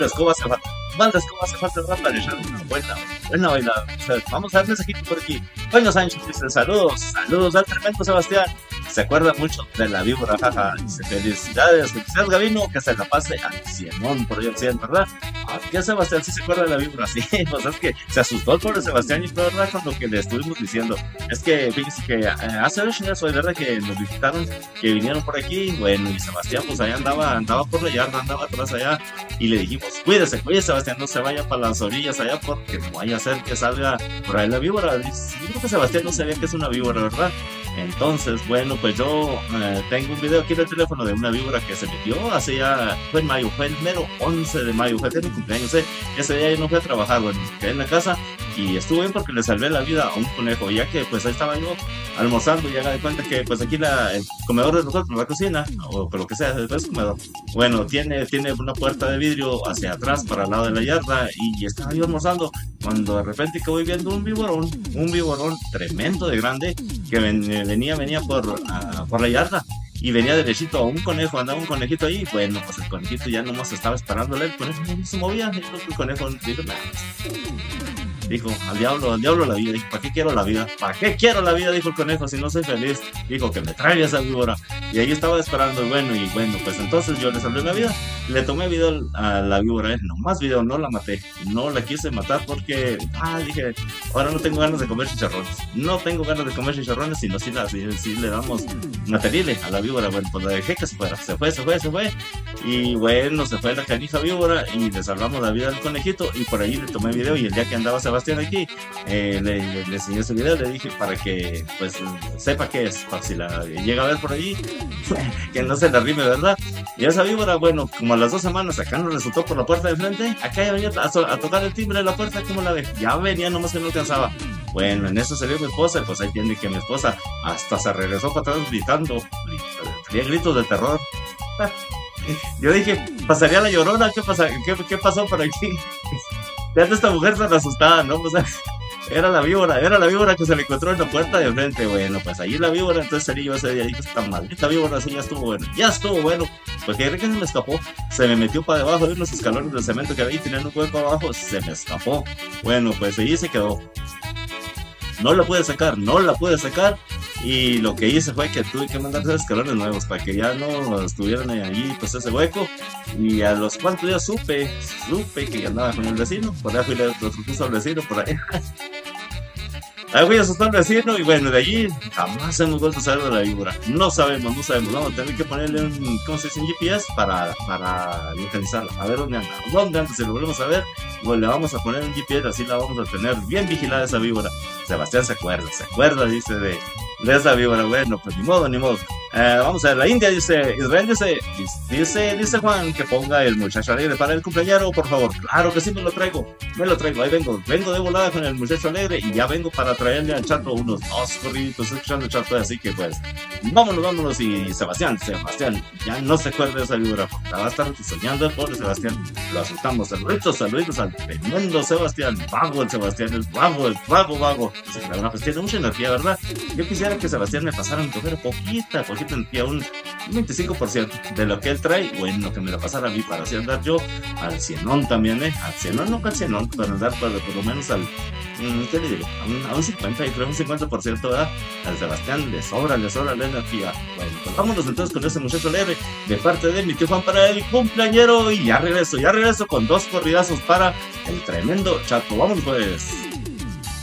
la escoba hace falta. Mal la escoba hace falta, ¿verdad? Para echar una buena bailada. O sea, vamos a ver mensajito por aquí. Bueno, Sánchez dice, saludos al tremendo Sebastián. Se acuerda mucho de la víbora, jaja. Dice, felicidades Gavino, que se la pase al cienón por ahí al 100, ¿verdad? ¿A qué Sebastián sí se acuerda de la víbora? Sí, pues es que se asustó el pobre Sebastián y fue verdad con lo que le estuvimos diciendo. Es que fíjense que hace 8 días fue verdad que nos visitaron, que vinieron por aquí, bueno, y Sebastián pues allá andaba por la yarda, andaba atrás allá, y le dijimos, cuídese Sebastián, no se vaya para las orillas allá porque no vaya a ser que salga por ahí la víbora. Dice, yo creo que Sebastián no sabía que es una víbora, ¿verdad? Entonces, bueno, pues yo tengo un video aquí en el teléfono de una víbora que se metió hace ya, fue en mayo, fue el mero 11 de mayo, fue mi cumpleaños, ese día yo no fui a trabajar, bueno, quedé en la casa y estuve bien porque le salvé la vida a un conejo, ya que pues ahí estaba yo almorzando y haga de cuenta que pues aquí el comedor de nosotros, la cocina, o lo que sea, es comedor, bueno, tiene una puerta de vidrio hacia atrás para el lado de la yarda y estaba yo almorzando cuando de repente que voy viendo un viborón tremendo de grande que venía por la yarda y venía derechito a un conejo, andaba un conejito ahí, bueno, pues el conejito ya nomás estaba esperándole, el conejo no se movía, y el conejo dijo, nada, dijo, al diablo la vida, dijo, ¿para qué quiero la vida? ¿Para qué quiero la vida? Dijo el conejo, si no soy feliz, dijo que me traiga esa víbora, y ahí estaba esperando, y bueno, pues entonces yo le salvé la vida, le tomé video a la víbora, nomás video, no la maté, no la quise matar porque, dije, ahora no tengo ganas de comer chicharrones, sino si le damos materile a la víbora, bueno, pues la dejé que se fuera, se fue, y bueno, se fue la canija víbora, y le salvamos la vida al conejito, y por ahí le tomé video, y el día que andaba Sebastián aquí, le enseñé ese video, le dije para que, pues, sepa qué es, para si la llega a ver por ahí, que no se la rime, ¿verdad? Y esa víbora, bueno, como a las 2 semanas, acá nos resultó por la puerta de frente, acá ya venía a tocar el timbre de la puerta, como la ve, ya venía, nomás que no alcanzaba. Bueno, en eso salió mi esposa, y pues ahí tiene que mi esposa hasta se regresó para atrás gritando, tenía gritos de terror. Yo dije, ¿pasaría la Llorona? ¿Qué pasó por aquí? Ya esta mujer se asustada, ¿no? O sea, era la víbora que se le encontró en la puerta de frente. Bueno, pues ahí la víbora, entonces salí yo ese día y dije, esta maldita víbora, así ya estuvo bueno, porque creo que se me escapó, se me metió para debajo de unos escalones del cemento que había y tenía un hueco abajo, se me escapó. Bueno, pues ahí se quedó. No la pude sacar, y lo que hice fue que tuve que mandar 3 escalones nuevos para que ya no estuvieran allí, pues ese hueco, y a los cuantos días supe que andaba con el vecino, por ahí fui a al vecino, por ahí. Ahí fui a asustar al vecino, y bueno, de allí jamás hemos vuelto a saber de la víbora. No sabemos, vamos a tener que ponerle un GPS para localizarla, a ver dónde anda, si lo volvemos a ver, pues le vamos a poner un GPS, así la vamos a tener bien vigilada esa víbora. Sebastián se acuerda, dice, de esa víbora. Bueno, pues ni modo. Vamos a ver, la India dice, Israel dice Juan que ponga el muchacho alegre para el cumpleañero, por favor. Claro que sí, me lo traigo, ahí vengo de volada con el muchacho alegre, y ya vengo para traerle al Chato unos 2 corriditos escuchando el Chato, así que pues, vámonos, y Sebastián, ya no se acuerda de esa víbora, la va a estar soñando el pobre Sebastián, lo asustamos, saluditos al tremendo Sebastián, el Sebastián es vago, pues tiene mucha energía, ¿verdad? Yo quisiera que Sebastián me pasara a coger poquita energía, un 25% de lo que él trae, bueno, que me lo pasara a mí para así andar yo al cienón también, al cienón, no al cienón, para andar por lo menos al, ¿qué le digo? A un 50, y creo un 50%, ¿verdad? Al Sebastián le sobra la energía. Bueno, pues vámonos entonces con ese muchacho alegre de parte de mi tío Juan para el cumpleañero, y ya regreso con 2 corridazos para el tremendo Chato. Vámonos pues.